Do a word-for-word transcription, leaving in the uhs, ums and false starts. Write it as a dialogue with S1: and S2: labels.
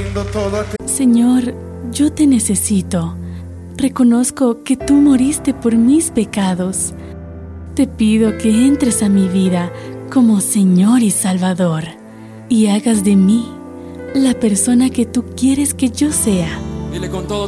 S1: Señor, yo te necesito. Reconozco que tú moriste por mis pecados. Te pido que entres a mi vida como Señor y Salvador y hagas de mí la persona que tú quieres que yo sea.
S2: Dile con todo